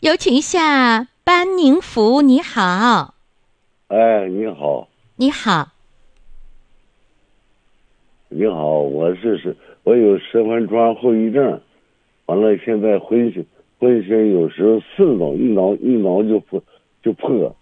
有请一下班宁福，你好。 哎，你好。 你好。 你好，我有舌盘疮后遗症，完了现在浑身有时候刺挠，一挠就破。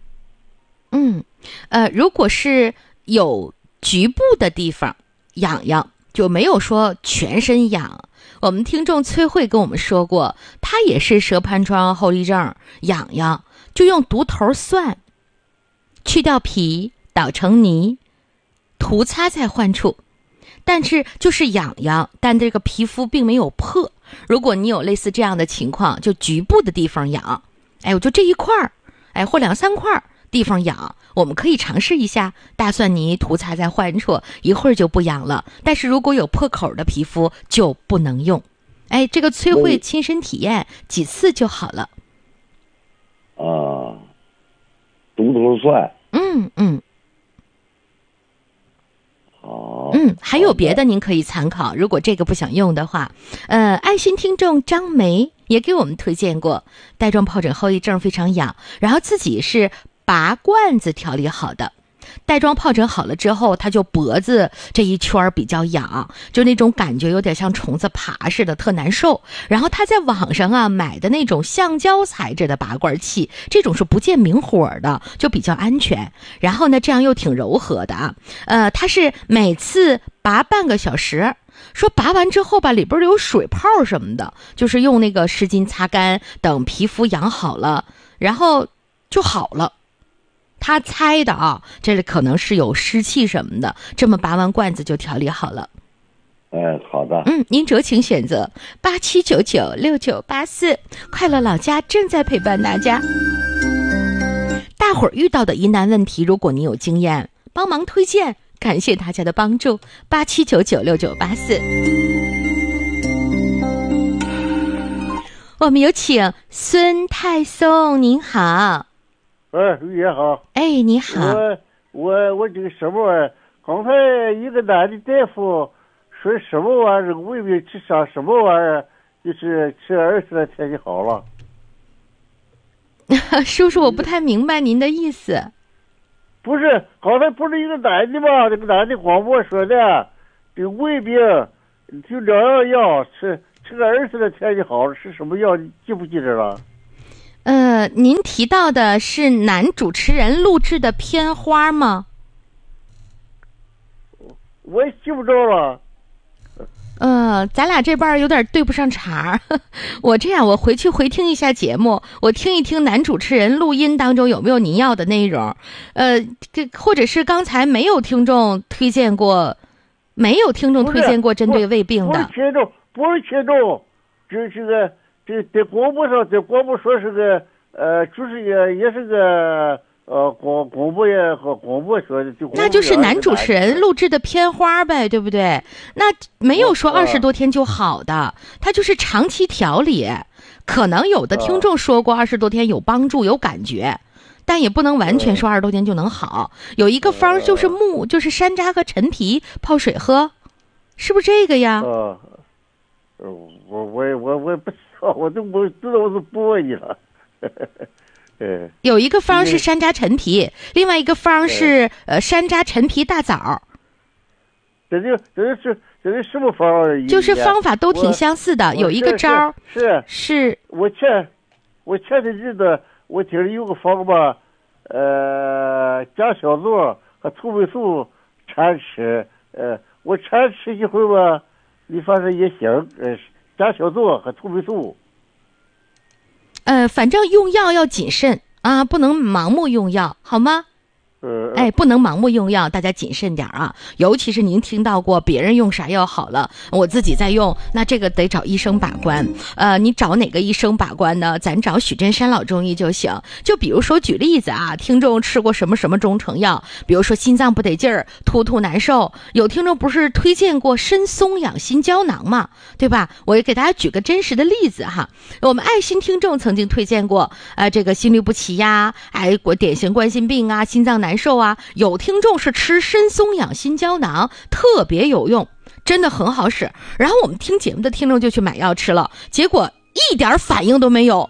如果是有局部的地方痒痒，就没有说全身痒。我们听众崔慧跟我们说过，她也是舌盘疮后遗症，痒痒，就用独头蒜去掉皮，捣成泥，涂擦在患处。但是就是痒痒，但这个皮肤并没有破。如果你有类似这样的情况，就局部的地方痒，我就这一块儿，或2-3块地方痒，我们可以尝试一下大蒜泥涂擦在患处，一会儿就不痒了。但是如果有破口的皮肤就不能用。这个崔慧亲身体验几次就好了。 独头蒜。 还有别的您可以参考，如果这个不想用的话。爱心听众张梅也给我们推荐过，带状疱疹后遗症非常痒，然后自己是拔罐子调理好的。带状疱疹好了之后，他就脖子这一圈比较痒，就那种感觉有点像虫子爬似的，特难受。然后他在网上买的那种橡胶材质的拔罐器，这种是不见明火的，就比较安全。然后呢，这样又挺柔和的他是每次拔半个小时，说拔完之后吧，里边有水泡什么的，就是用那个湿巾擦干，等皮肤养好了，然后就好了。他猜的这里可能是有湿气什么的，这么拔完罐子就调理好了。 好的。 您酌情选择87996984，快乐老家正在陪伴大家。大伙儿遇到的疑难问题，如果您有经验，帮忙推荐，感谢大家的帮助。87996984，我们有请孙太松，您好。 也好。 你好。 我这个什么玩意儿？刚才一个男的大夫说什么玩意儿？胃病吃啥什么玩意儿？就是吃20的天就好了。 叔叔，我不太明白您的意思。 不是，刚才不是一个男的吗？这个男的广播说的，这个胃病就2样药，吃个20的天就好了。是什么药？你记不记得了？ 您提到的是男主持人录制的片花吗？ 我也记不着了。 咱俩这边有点对不上茬。我这样，我回去回听一下节目，我听一听男主持人录音当中有没有您要的内容。或者是刚才没有听众推荐过针对胃病的。 不是切中，这在广播说是个就是也是个广播也和广播说的， 那就是男主持人录制的片花呗，对不对？那没有说20多天就好的，他就是长期调理。可能有的听众说过20多天有帮助有感觉，但也不能完全说20多天就能好。有一个方就是山楂和陈皮泡水喝，是不是这个呀？ 我也不知道，我都不知道，我就不问你了。 有一个方是山楂陈皮，另外一个方是山楂陈皮大枣。 这是什么方？ 就是方法都挺相似的，有一个招是我前的日子我听着有个方吧，加小座和兔霉素掺吃，我掺吃一会吧，你反正也行，加小座和兔霉素。 反正用药要谨慎啊，不能盲目用药，好吗？不能盲目用药，大家谨慎点啊！尤其是您听到过别人用啥药好了，我自己在用，那这个得找医生把关。你找哪个医生把关呢？咱找许真山老中医就行。就比如说举例子啊，听众吃过什么什么中成药，比如说心脏不得劲儿，突难受，有听众不是推荐过参松养心胶囊嘛，对吧？我也给大家举个真实的例子哈。我们爱心听众曾经推荐过，这个心律不齐呀，典型冠心病啊，心脏难受啊，有听众是吃参松养心胶囊，特别有用，真的很好使。然后我们听节目的听众就去买药吃了，结果一点反应都没有，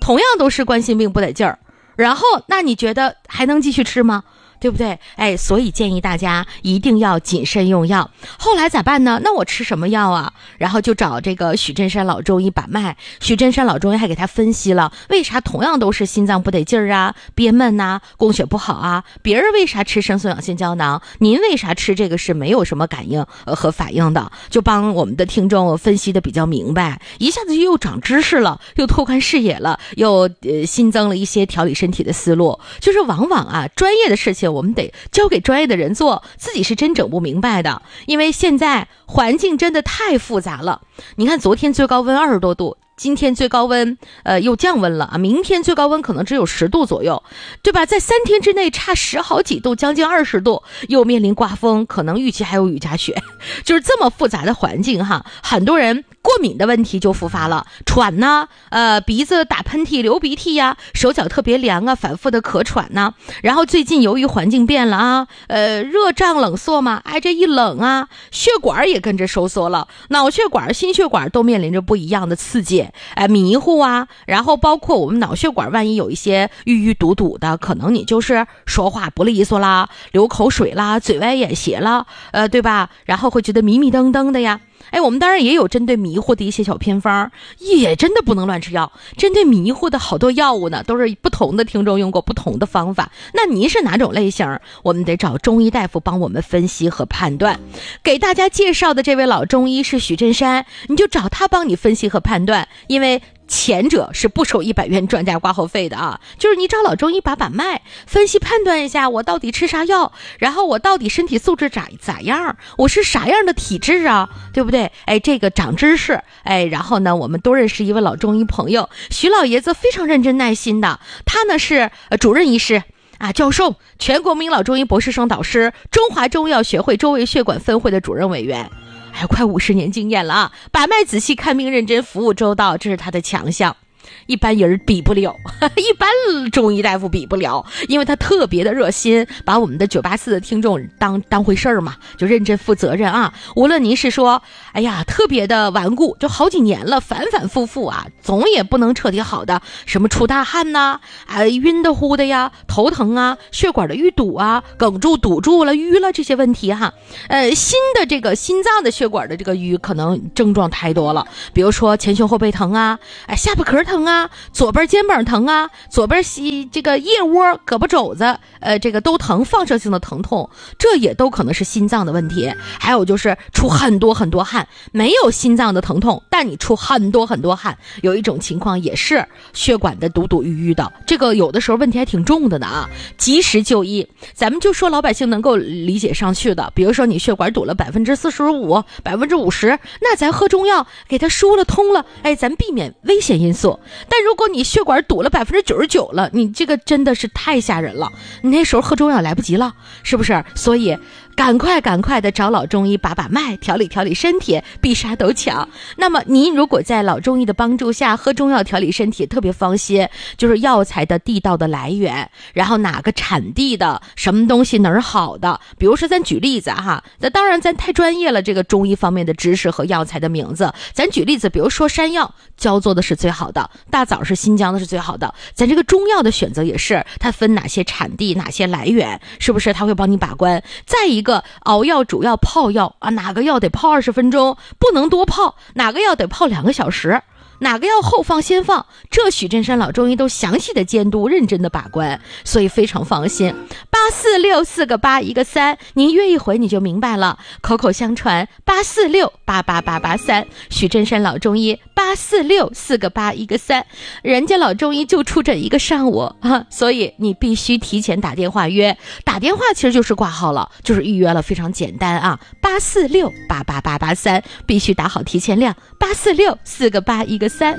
同样都是冠心病不得劲儿，然后那你觉得还能继续吃吗？对不对？所以建议大家一定要谨慎用药。后来咋办呢？那我吃什么药啊？然后就找这个许真山老中医把脉，许真山老中医还给他分析了，为啥同样都是心脏不得劲儿啊、憋闷呐、供血不好啊，别人为啥吃生松养心胶囊，您为啥吃这个是没有什么感应和反应的？就帮我们的听众分析的比较明白，一下子又长知识了，又拓宽视野了，又新增了一些调理身体的思路。就是往往啊，专业的事情我们得交给专业的人做，自己是真整不明白的。因为现在环境真的太复杂了。你看昨天最高温20多度，今天最高温又降温了啊，明天最高温可能只有10度左右，对吧？在3天之内差10好几度，将近20度，又面临刮风，可能预期还有雨夹雪，就是这么复杂的环境哈，很多人过敏的问题就复发了，喘呐，鼻子打喷嚏、流鼻涕呀，手脚特别凉啊，反复的咳喘呐。然后最近由于环境变了啊，热胀冷缩嘛，这一冷啊，血管也跟着收缩了，脑血管、心血管都面临着不一样的刺激，迷糊啊，然后包括我们脑血管万一有一些淤堵的，可能你就是说话不利索啦，流口水啦，嘴歪眼斜啦，对吧？然后会觉得迷迷瞪瞪的呀。我们当然也有针对迷糊的一些小偏方，也真的不能乱吃药。针对迷糊的好多药物呢，都是不同的听众用过不同的方法。那您是哪种类型？我们得找中医大夫帮我们分析和判断。给大家介绍的这位老中医是许真山，你就找他帮你分析和判断，因为前者是不收100元专家挂号费的啊，就是你找老中医把脉，分析判断一下我到底吃啥药，然后我到底身体素质咋样，我是啥样的体质啊，对不对？这个长知识。然后呢，我们都认识一位老中医朋友，徐老爷子非常认真耐心的，他呢是主任医师教授，全国名老中医博士生导师，中华中医药学会周围血管分会的主任委员。快50年经验了啊！把脉仔细，看病认真，服务周到，这是他的强项。一般人比不了，一般中医大夫比不了，因为他特别的热心，把我们的984的听众当回事儿嘛，就认真负责任啊。无论您是说特别的顽固，就好几年了，反反复复啊，总也不能彻底好的，什么出大汗呐，晕的乎的呀，头疼啊，血管的淤堵啊，哽住堵住了淤了这些问题哈。新的这个心脏的血管的这个淤可能症状太多了，比如说前胸后背疼啊，下巴壳疼啊，左边肩膀疼啊，左边这个腋窝、胳膊肘子这个都疼，放射性的疼痛，这也都可能是心脏的问题。还有就是出很多很多汗，没有心脏的疼痛，但你出很多很多汗，有一种情况也是血管的堵淤的，这个有的时候问题还挺重的呢啊，及时就医。咱们就说老百姓能够理解上去的，比如说你血管堵了45%、50%，那咱喝中药给它疏了通了，咱避免危险因素。但如果你血管堵了99%了，你这个真的是太吓人了，你那时候喝中药来不及了，是不是？所以赶快的找老中医把脉，调理身体，比啥都强。那么您如果在老中医的帮助下喝中药调理身体，特别放心，就是药材的地道的来源，然后哪个产地的，什么东西哪儿好的。比如说咱举例子哈，当然咱太专业了，这个中医方面的知识和药材的名字，咱举例子，比如说山药，焦做的是最好的，大枣是新疆的是最好的，咱这个中药的选择也是，它分哪些产地，哪些来源，是不是？它会帮你把关。再一个熬药、煮药、泡药啊，哪个药得泡20分钟，不能多泡，哪个药得泡2个小时，哪个要后放先放，这许真山老中医都详细的监督，认真的把关，所以非常放心。846 4个8 1个3，您约一回你就明白了，口口相传846 88883，许真山老中医846 4个8 1个3，人家老中医就出诊1个上午啊，所以你必须提前打电话约，打电话其实就是挂号了，就是预约了，非常简单啊，846 88883，必须打好提前量，846 4个8 1个3。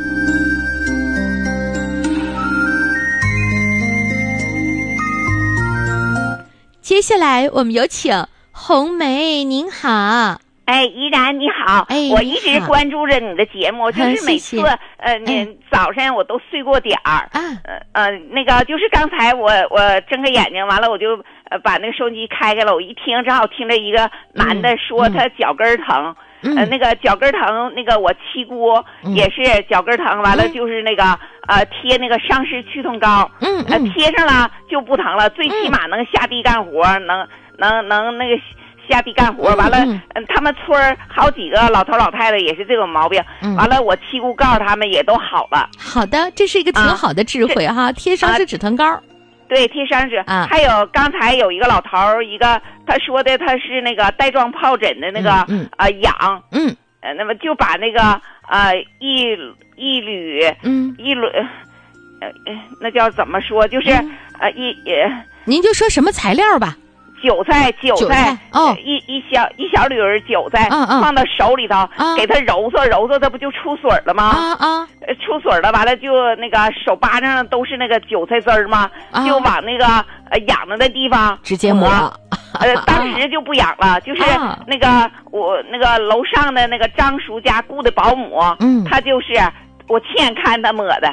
接下来我们有请红梅，您好。 依然你好，我一直关注着你的节目，就是每次早上我都睡过点儿，那个就是刚才我睁开眼睛，完了我就把那个收音机开开了，我一听正好听着一个男的说他脚跟疼， 那个脚跟疼，那个我七姑也是脚跟疼，完了就是那个贴那个伤湿去痛膏，贴上了就不疼了，最起码能下地干活，能那个下地干活。完了，他们村好几个老头老太太也是这种毛病，完了我七姑告诉他们也都好了。 好的，这是一个挺好的智慧哈，贴伤湿止疼膏。 对，贴伤湿。还有刚才有一个老头儿，一个他说的他是那个带状疱疹的那个痒，那么就把那个一缕那叫怎么说，就是您就说什么材料吧。 韭菜哦，一小缕韭菜，放到手里头，给它揉搓，它不就出水了吗？出水了，完了就那个手巴掌上都是那个韭菜汁儿嘛，就往那个痒的地方直接抹。 当时就不痒了，就是那个我那个楼上的那个张叔家雇的保姆，他就是我亲眼看他抹的。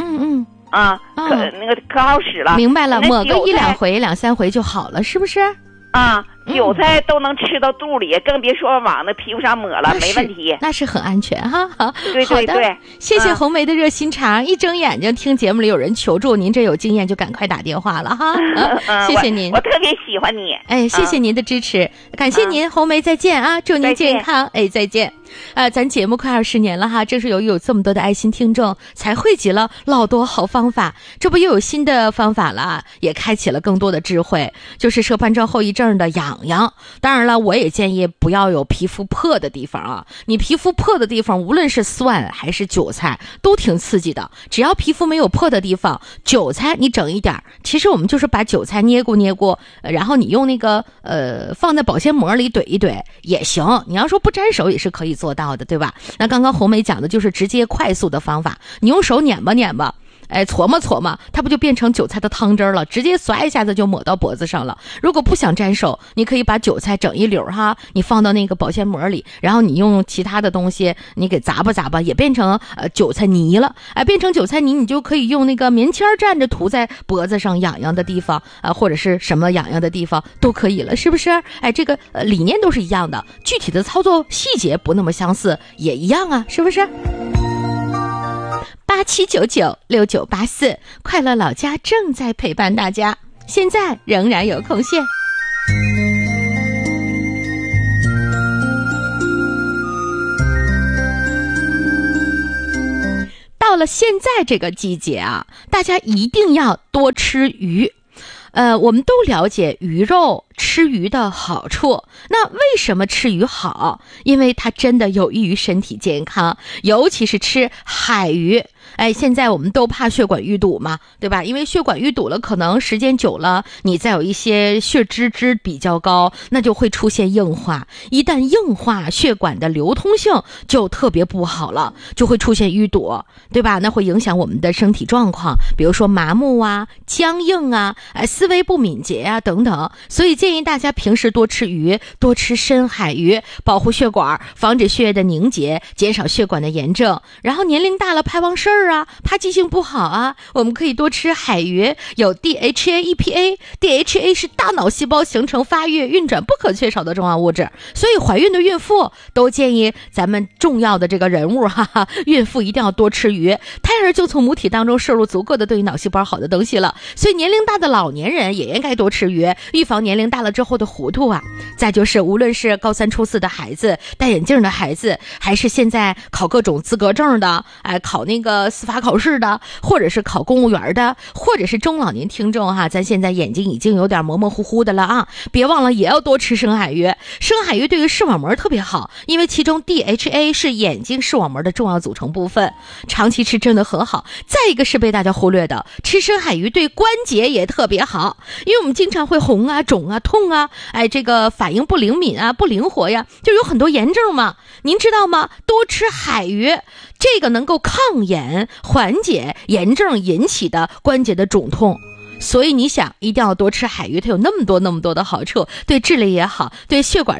那个可好使了。 明白了，抹个1、2回、2、3回就好了，是不是？ 韭菜都能吃到肚里，更别说往那皮肤上抹了，没问题。 那是很安全哈。 对对对， 谢谢红梅的热心肠。一睁眼睛听节目里有人求助，您这有经验就赶快打电话了哈。谢谢您， 我特别喜欢你。 谢谢您的支持，感谢您，红梅再见啊，祝您健康。再见。咱节目快20年了哈，正是由于有这么多的爱心听众，才汇集了老多好方法。这不又有新的方法了，也开启了更多的智慧，就是色斑状后遗症的痒痒。当然了，我也建议不要有皮肤破的地方啊。你皮肤破的地方，无论是蒜还是韭菜，都挺刺激的。只要皮肤没有破的地方，韭菜你整一点。其实我们就是把韭菜捏过，然后你用那个放在保鲜膜里怼一怼也行。你要说不沾手也是可以做到的，对吧？那刚刚红梅讲的就是直接快速的方法，你用手捻吧，搓磨，它不就变成韭菜的汤汁了？直接刷一下子就抹到脖子上了。如果不想沾手，你可以把韭菜整一绺哈，你放到那个保鲜膜里，然后你用其他的东西你给砸吧，也变成韭菜泥了。变成韭菜泥，你就可以用那个棉签蘸着涂在脖子上痒痒的地方或者是什么痒痒的地方都可以了，是不是？这个理念都是一样的，具体的操作细节不那么相似也一样啊，是不是？87996984，快乐老家正在陪伴大家，现在仍然有空隙。到了现在这个季节啊，大家一定要多吃鱼。我们都了解鱼肉，吃鱼的好处。那为什么吃鱼好？因为它真的有益于身体健康，尤其是吃海鱼。现在我们都怕血管淤堵嘛，对吧？因为血管淤堵了，可能时间久了，你再有一些血脂比较高，那就会出现硬化。一旦硬化，血管的流通性就特别不好了，就会出现淤堵，对吧？那会影响我们的身体状况，比如说麻木啊、僵硬啊、思维不敏捷啊等等。所以建议大家平时多吃鱼，多吃深海鱼，保护血管，防止血液的凝结，减少血管的炎症。然后年龄大了怕忘事儿啊，怕记性不好啊，我们可以多吃海鱼，有 DHA、EPA。DHA 是大脑细胞形成、发育、运转不可缺少的重要物质，所以怀孕的孕妇都建议咱们重要的这个人物孕妇一定要多吃鱼，胎儿就从母体当中摄入足够的对于脑细胞好的东西了。所以年龄大的老年人也应该多吃鱼，预防年龄大了之后的糊涂啊。再就是无论是高3、初4的孩子、戴眼镜的孩子，还是现在考各种资格证的，考那个司法考试的，或者是考公务员的，或者是中老年听众咱现在眼睛已经有点模模糊糊的了啊，别忘了也要多吃深海鱼。深海鱼对于视网膜特别好，因为其中 DHA 是眼睛视网膜的重要组成部分，长期吃真的很好。再一个是被大家忽略的，吃深海鱼对关节也特别好，因为我们经常会红啊、肿啊、痛啊，这个反应不灵敏啊、不灵活呀，就有很多炎症嘛。您知道吗？多吃海鱼，这个能够抗炎，缓解炎症引起的关节的肿痛。所以你想一定要多吃海鱼，它有那么多的好处，对智力也好，对血管也好，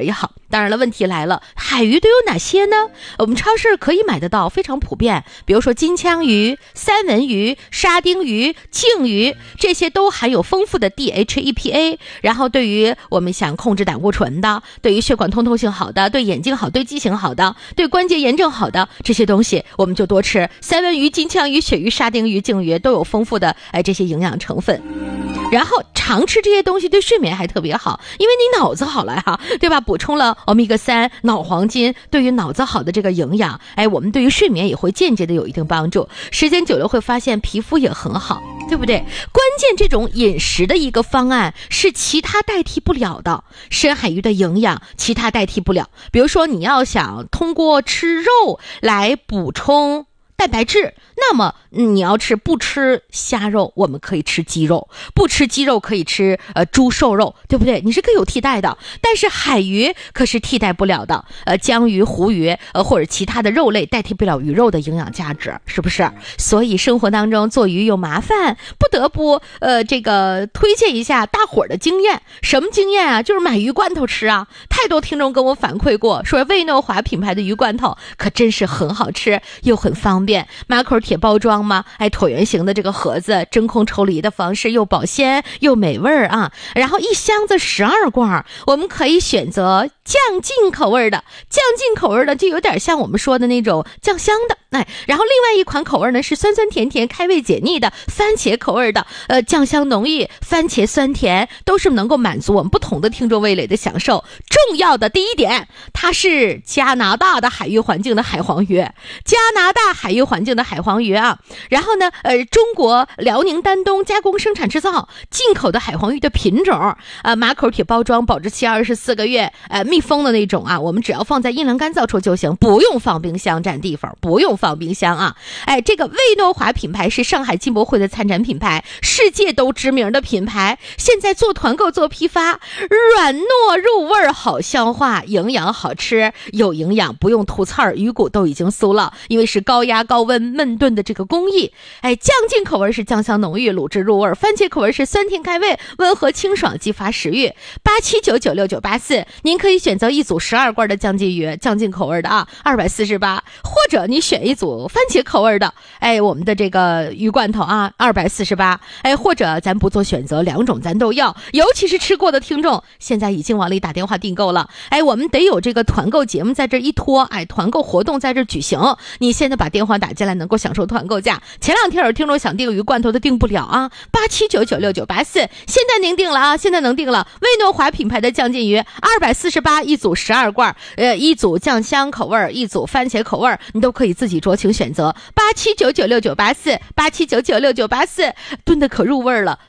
当然了，问题来了，海鱼都有哪些呢？我们超市可以买得到，非常普遍，比如说金枪鱼、三文鱼、沙丁鱼、净鱼，这些都含有丰富的 DHEPA， 然后对于我们想控制胆固醇的，对于血管通透性好的，对眼睛好，对畸形好的，对关节炎症好的，这些东西我们就多吃。三文鱼、金枪鱼、鳕鱼、沙丁鱼、净鱼都有丰富的这些营养成分。然后常吃这些东西对睡眠还特别好，因为你脑子好了哈，对吧？补充了欧米伽3、脑黄金，对于脑子好的这个营养，我们对于睡眠也会间接的有一定帮助。时间久了会发现皮肤也很好，对不对？关键这种饮食的一个方案是其他代替不了的，深海鱼的营养其他代替不了。比如说你要想通过吃肉来补充蛋白质，那么你要不吃虾肉，我们可以吃鸡肉；不吃鸡肉可以吃猪瘦肉，对不对？你是可以有替代的，但是海鱼可是替代不了的。江鱼、湖鱼或者其他的肉类代替不了鱼肉的营养价值，是不是？所以生活当中做鱼又麻烦，不得不这个推荐一下大伙儿的经验。什么经验啊？就是买鱼罐头吃啊！太多听众跟我反馈过，说魏诺华品牌的鱼罐头可真是很好吃，又很方便。马口铁包装嘛，椭圆形的这个盒子，真空抽离的方式，又保鲜又美味啊。然后一箱子12罐，我们可以选择酱劲口味的，酱劲口味的就有点像我们说的那种酱香的。然后另外一款口味呢是酸酸甜甜开胃解腻的番茄口味的，酱香浓郁，番茄酸甜，都是能够满足我们不同的听众味蕾的享受。重要的第一点，它是加拿大的海域环境的海黄鱼，加拿大海域环境的海黄鱼啊。然后呢，中国辽宁丹东加工生产制造，进口的海黄鱼的品种，马口铁包装，保质期24个月，密封的那种啊，我们只要放在阴凉干燥处就行，不用放冰箱占地方，不用放冰箱啊。这个魏诺华品牌是上海进博会的参展品牌，世界都知名的品牌，现在做团购做批发，软糯入味，好消化，营养好吃，有营养，不用吐刺儿，鱼骨都已经酥了，因为是高压高温焖炖的这个工艺。酱劲口味是酱香浓郁，卤汁入味，番茄口味是酸甜开胃，温和清爽，激发食欲。87996984，您可以选择一组12罐的酱劲鱼，酱劲口味的啊，248，或者你选一组番茄口味的，我们的这个鱼罐头啊，248，或者咱不做选择，两种咱都要。尤其是吃过的听众，现在已经往里打电话订购了，我们得有这个团购节目在这一拖，团购活动在这举行，你现在把电话打进来，能够享受团购价。前两天有听众想订鱼罐头的订不了啊，87996984，现在您订了啊，现在能订了。魏诺华品牌的酱劲鱼248一组12罐，一组酱香口味，一组番茄口味，你都可以自己酌情选择。87996984，87996984，炖的可入味了，